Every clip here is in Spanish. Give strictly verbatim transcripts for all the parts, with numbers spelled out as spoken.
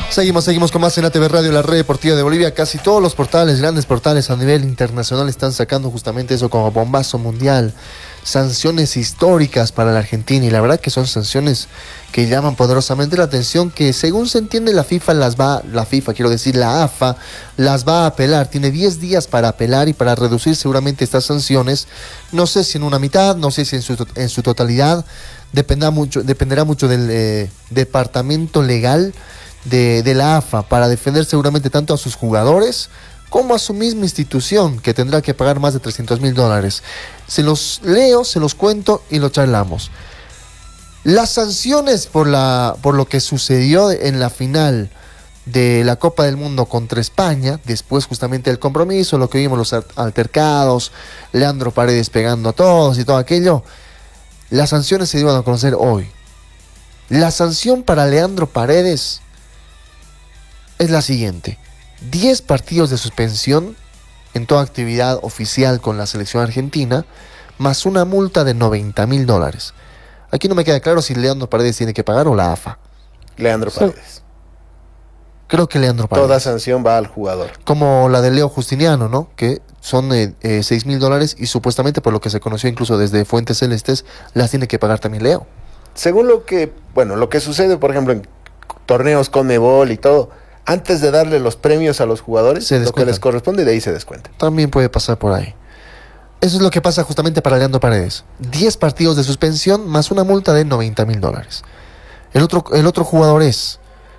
Seguimos, seguimos con más en A T V Radio, la red deportiva de Bolivia. Casi todos los portales, grandes portales a nivel internacional están sacando justamente eso como bombazo mundial. Sanciones históricas para la Argentina, y la verdad que son sanciones que llaman poderosamente la atención, que según se entiende la FIFA las va, la FIFA quiero decir la A F A, las va a apelar. Tiene diez días para apelar y para reducir seguramente estas sanciones. No sé si en una mitad, no sé si en su, en su totalidad. Dependerá mucho, dependerá mucho del eh, departamento legal de, de la A F A para defender seguramente tanto a sus jugadores como a su misma institución, que tendrá que pagar más de trescientos mil dólares. Se los leo, se los cuento y lo charlamos. Las sanciones por, la, por lo que sucedió en la final de la Copa del Mundo contra España, después justamente del compromiso, lo que vimos, los altercados, Leandro Paredes pegando a todos y todo aquello, las sanciones se dieron a conocer hoy. La sanción para Leandro Paredes es la siguiente: diez partidos de suspensión en toda actividad oficial con la selección argentina, más una multa de noventa mil dólares. Aquí no me queda claro si Leandro Paredes tiene que pagar o la A F A. Leandro Paredes. Creo que Leandro Paredes. Toda sanción va al jugador. Como la de Leo Justiniano, ¿no? Que son eh, eh, seis mil dólares y supuestamente, por lo que se conoció incluso desde Fuentes Celestes, las tiene que pagar también Leo. Según lo que, bueno, lo que sucede, por ejemplo, en torneos Conmebol y todo, antes de darle los premios a los jugadores, lo que les corresponde, de ahí se descuenta. También puede pasar por ahí. Eso es lo que pasa justamente para Leandro Paredes. diez partidos de suspensión más una multa de noventa mil dólares. El otro, el otro jugador es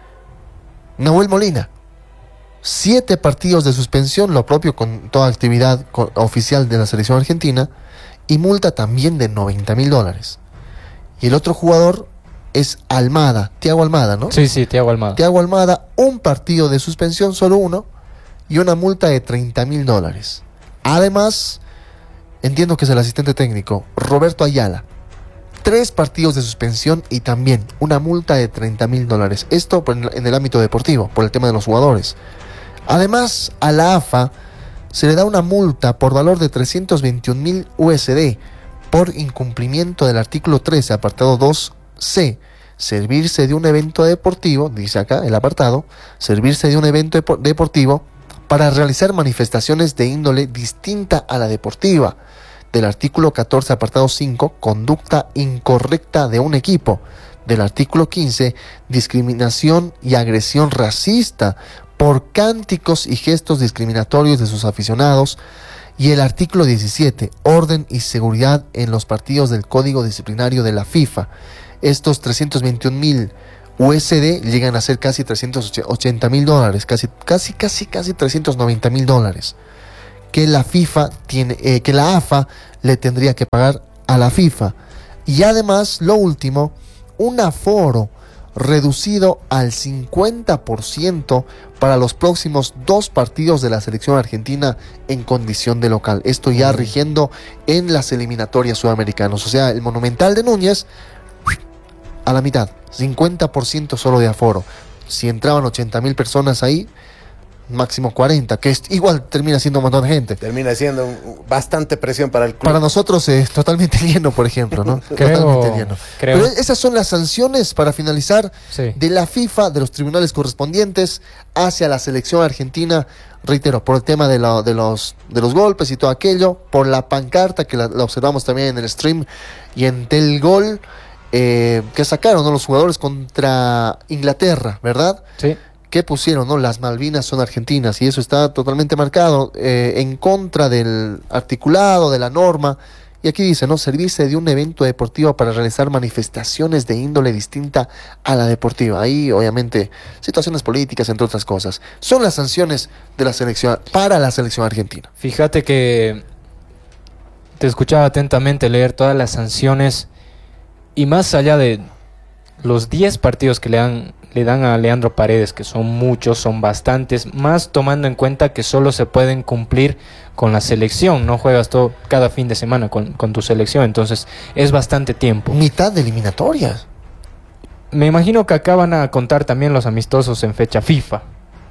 Nahuel Molina. siete partidos de suspensión, lo propio con toda actividad con, oficial de la selección argentina, y multa también de noventa mil dólares. Y el otro jugador es Almada, Thiago Almada, ¿no? Sí, sí, Thiago Almada. Thiago Almada, un partido de suspensión, solo uno, y una multa de treinta mil dólares. Además, entiendo que es el asistente técnico, Roberto Ayala. Tres partidos de suspensión y también una multa de treinta mil dólares. Esto en el ámbito deportivo, por el tema de los jugadores. Además, a la A F A se le da una multa por valor de trescientos veintiún mil U S D por incumplimiento del artículo trece, apartado dos C. Servirse de un evento deportivo, dice acá el apartado, servirse de un evento deportivo para realizar manifestaciones de índole distinta a la deportiva. Del artículo catorce, apartado cinco, conducta incorrecta de un equipo. Del artículo quince, discriminación y agresión racista por cánticos y gestos discriminatorios de sus aficionados. Y el artículo diecisiete, orden y seguridad en los partidos del Código Disciplinario de la FIFA. Estos trescientos veintiún mil U S D llegan a ser casi trescientos ochenta mil dólares, casi, casi, casi, casi trescientos noventa mil dólares. Que la FIFA tiene, eh, que la A F A le tendría que pagar a la FIFA. Y además, lo último, un aforo reducido al cincuenta por ciento para los próximos dos partidos de la selección argentina en condición de local. Esto ya rigiendo en las eliminatorias sudamericanas. O sea, el Monumental de Núñez a la mitad, cincuenta por ciento solo de aforo. Si entraban ochenta mil personas ahí, máximo cuarenta, que es, igual termina siendo un montón de gente. Termina siendo bastante presión para el club. Para nosotros es totalmente lleno, por ejemplo, ¿no? creo, totalmente lleno. Creo. Pero esas son las sanciones, para finalizar, sí, de la FIFA, de los tribunales correspondientes hacia la selección argentina. Reitero, por el tema de, lo, de, los, de los golpes y todo aquello, por la pancarta que la, la observamos también en el stream y en Telgol, eh, que sacaron, ¿no?, los jugadores contra Inglaterra, ¿verdad? Sí. Que pusieron, ¿no? Las Malvinas son argentinas, y eso está totalmente marcado eh, en contra del articulado, de la norma. Y aquí dice, ¿no?, servirse de un evento deportivo para realizar manifestaciones de índole distinta a la deportiva. Ahí, obviamente, situaciones políticas, entre otras cosas. Son las sanciones de la selección para la selección argentina. Fíjate que te escuchaba atentamente leer todas las sanciones, y más allá de los diez partidos que le dan, le dan a Leandro Paredes, que son muchos, son bastantes, más tomando en cuenta que solo se pueden cumplir con la selección, no juegas todo cada fin de semana con, con tu selección, entonces es bastante tiempo. Mitad de eliminatorias. Me imagino que acá van a contar también los amistosos en fecha FIFA,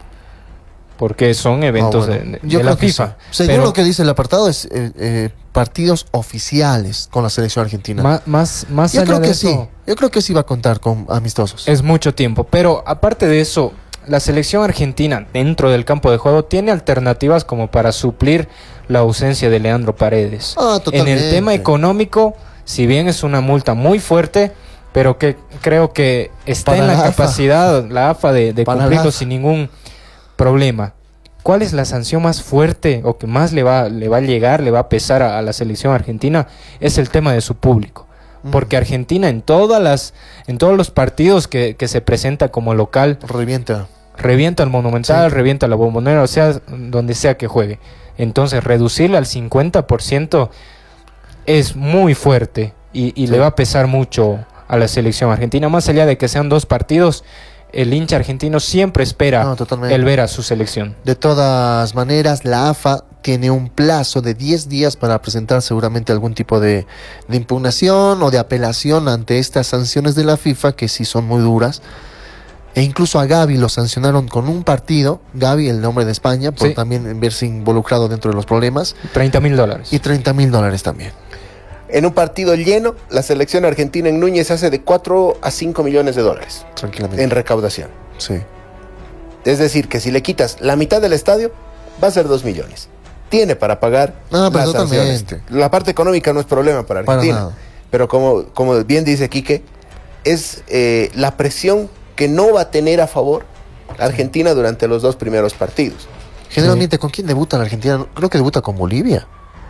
porque son eventos oh, bueno, de, de, yo de creo la que FIFA. Sí. Según pero, lo que dice el apartado, es eh, eh, partidos oficiales con la selección argentina. Más, más, más yo allá creo de que eso, sí. Yo creo que sí va a contar con amistosos. Es mucho tiempo, pero aparte de eso, la selección argentina dentro del campo de juego tiene alternativas como para suplir la ausencia de Leandro Paredes. Ah, en el tema económico, si bien es una multa muy fuerte, pero que creo que está para en la, la capacidad, la A F A, de, de cumplirlo sin ningún problema. ¿Cuál es la sanción más fuerte o que más le va, le va a llegar, le va a pesar a, a la selección argentina? Es el tema de su público. Porque Argentina en todas las, en todos los partidos que, que se presenta como local revienta, revienta el Monumental, sí. revienta la Bombonera, o sea, donde sea que juegue. Entonces reducirle al cincuenta por ciento es muy fuerte y, y sí. le va a pesar mucho a la selección argentina. Más allá de que sean dos partidos, el hincha argentino siempre espera no, el ver a su selección. De todas maneras, la A F A tiene un plazo de diez días para presentar seguramente algún tipo de, de impugnación o de apelación ante estas sanciones de la FIFA, que sí son muy duras. E incluso a Gavi lo sancionaron con un partido, Gavi, el nombre de España, por sí. también verse involucrado dentro de los problemas. treinta mil dólares. Y treinta mil dólares también. En un partido lleno, la selección argentina en Núñez hace de cuatro a cinco millones de dólares. Tranquilamente. En recaudación. Sí. Es decir, que si le quitas la mitad del estadio, va a ser dos millones. Tiene para pagar no, las sanciones. La parte económica no es problema para Argentina. Para pero como, como bien dice Quique, es eh, la presión que no va a tener a favor Argentina durante los dos primeros partidos. Generalmente, sí. ¿con quién debuta la Argentina? Creo que debuta con Bolivia.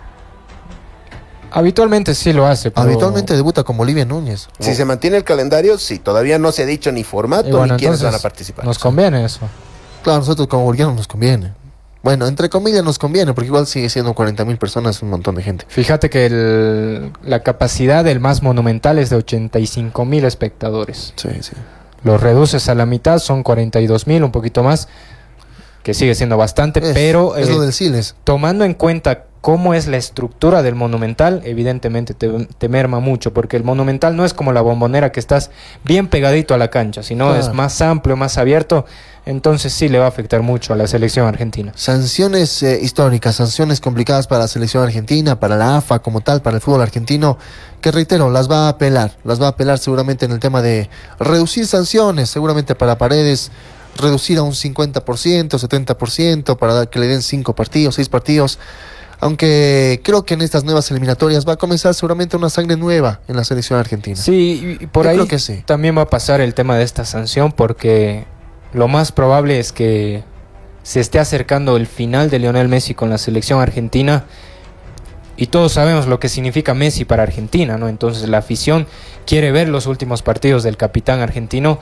Habitualmente sí lo hace. Pero... Habitualmente debuta con Bolivia Núñez. Si oh. se mantiene el calendario, sí. Todavía no se ha dicho ni formato bueno, ni quiénes van a participar. Nos conviene eso. Claro, nosotros como bolivianos nos conviene. Bueno, entre comillas nos conviene, porque igual sigue siendo cuarenta mil personas, un montón de gente. Fíjate que el, la capacidad del más monumental es de ochenta y cinco mil espectadores. Sí, sí. Los reduces a la mitad, son cuarenta y dos mil, un poquito más, que sigue siendo bastante, es, pero... Es eh, lo del Siles. Tomando en cuenta cómo es la estructura del Monumental, evidentemente te, te merma mucho, porque el Monumental no es como la Bombonera, que estás bien pegadito a la cancha, sino claro. es más amplio, más abierto, entonces sí le va a afectar mucho a la selección argentina. Sanciones eh, históricas, sanciones complicadas para la selección argentina, para la A F A como tal, para el fútbol argentino, que reitero, las va a apelar, las va a apelar seguramente en el tema de reducir sanciones, seguramente para Paredes, reducir a un cincuenta por ciento, setenta por ciento, para que le den cinco partidos, seis partidos. Aunque creo que en estas nuevas eliminatorias va a comenzar seguramente una sangre nueva en la selección argentina. Sí, y por Yo ahí creo que sí. también va a pasar el tema de esta sanción, porque lo más probable es que se esté acercando el final de Lionel Messi con la selección argentina, y todos sabemos lo que significa Messi para Argentina, ¿no? Entonces la afición quiere ver los últimos partidos del capitán argentino,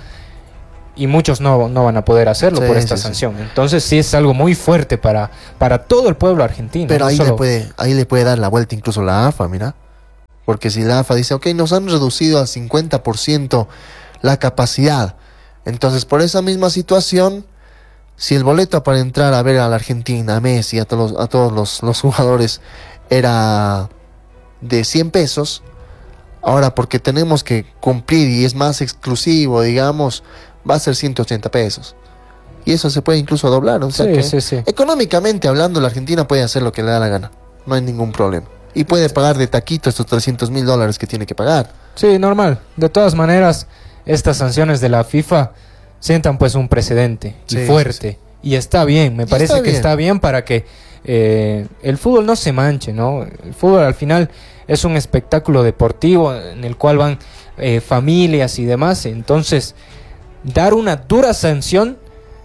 y muchos no, no van a poder hacerlo sí, por esta sí, sanción. Sí. Entonces sí es algo muy fuerte para, para todo el pueblo argentino. Pero no ahí, solo... le puede, ahí le puede dar la vuelta incluso la A F A, mira. Porque si la A F A dice, ok, nos han reducido al cincuenta por ciento la capacidad. Entonces por esa misma situación, si el boleto para entrar a ver a la Argentina, a Messi, a todos, a todos los, los jugadores, era de cien pesos, ahora porque tenemos que cumplir y es más exclusivo, digamos, va a ser ciento ochenta pesos. Y eso se puede incluso doblar. O sea sí, que sí, sí. Económicamente hablando, la Argentina puede hacer lo que le da la gana. No hay ningún problema. Y puede pagar de taquito estos trescientos mil dólares que tiene que pagar. Sí, normal. De todas maneras, estas sanciones de la FIFA sientan pues un precedente sí, y fuerte. Sí, sí. Y está bien. Me y parece está que bien. está bien para que eh, el fútbol no se manche, ¿no? El fútbol al final es un espectáculo deportivo en el cual van eh, familias y demás. Entonces... dar una dura sanción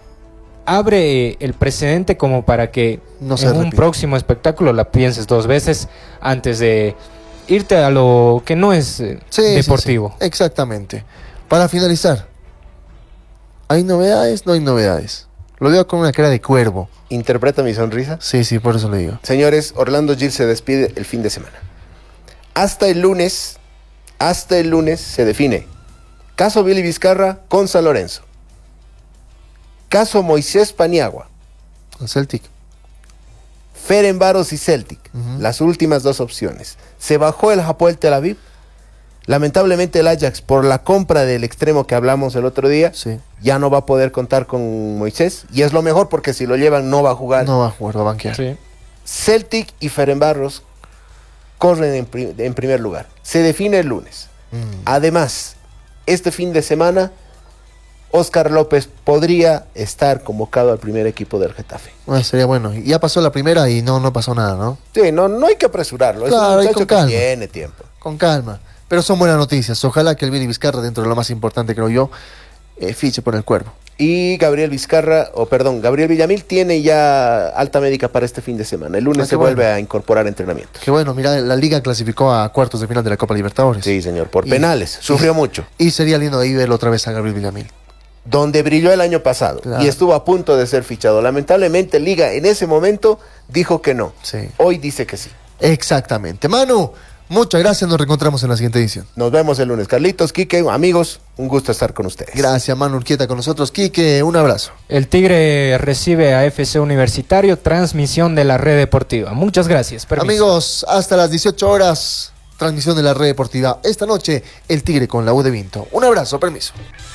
abre el precedente como para que no en un próximo espectáculo la pienses dos veces antes de irte a lo que no es eh, sí, deportivo. Sí, sí. Exactamente. Para finalizar, ¿hay novedades? No hay novedades. Lo veo con una cara de cuervo. ¿Interpreta mi sonrisa? Sí, sí, por eso lo digo. Señores, Orlando Gil se despide el fin de semana. Hasta el lunes, hasta el lunes se define caso Billy Vizcarra con San Lorenzo. Caso Moisés Paniagua. El Celtic. Ferencváros y Celtic. Uh-huh. Las últimas dos opciones. Se bajó el Hapoel Tel Aviv. Lamentablemente el Ajax, por la compra del extremo que hablamos el otro día, sí. ya no va a poder contar con Moisés. Y es lo mejor porque si lo llevan no va a jugar. No va a jugar, va a banquear. Sí. Celtic y Ferencváros corren en, pri- en primer lugar. Se define el lunes. Mm. Además... este fin de semana, Oscar López podría estar convocado al primer equipo del Getafe. Bueno, sería bueno. Ya pasó la primera y no, no pasó nada, ¿no? Sí, no, no hay que apresurarlo. Claro, es y un con muchacho que calma. tiene tiempo. Con calma. Pero son buenas noticias. Ojalá que el Billy Vizcarra, dentro de lo más importante, creo yo, eh, fiche por el Cuervo. Y Gabriel Vizcarra, o perdón, Gabriel Villamil tiene ya alta médica para este fin de semana. El lunes Ah, se qué vuelve bueno. a incorporar entrenamientos. Que bueno, mira, la Liga clasificó a cuartos de final de la Copa Libertadores. Sí, señor, por Y- penales. Sufrió y- mucho. Y sería lindo ahí verlo otra vez a Gabriel Villamil. Donde brilló el año pasado Claro. y estuvo a punto de ser fichado. Lamentablemente, Liga en ese momento dijo que no. Sí. Hoy dice que sí. Exactamente. Manu, muchas gracias. Nos reencontramos en la siguiente edición. Nos vemos el lunes. Carlitos, Quique, amigos, un gusto estar con ustedes. Gracias, Manu Urquieta, con nosotros. Quique, un abrazo. El Tigre recibe a F C Universitario, transmisión de la red deportiva. Muchas gracias. Permiso. Amigos, hasta las dieciocho horas, transmisión de la red deportiva. Esta noche, el Tigre con la U de Vinto. Un abrazo, permiso.